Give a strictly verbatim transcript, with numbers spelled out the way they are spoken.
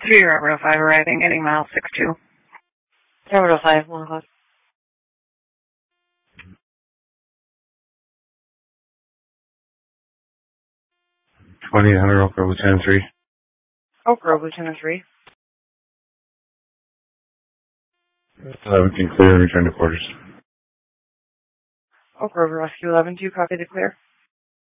three Robert oh five arriving, getting mile six two. Robert oh five, one o'clock. twenty-eight hundred Oak Grove, Lieutenant three. Oak Grove, Lieutenant three. eleven can clear and return to quarters. Oak Grove, Rescue eleven two, copy the clear.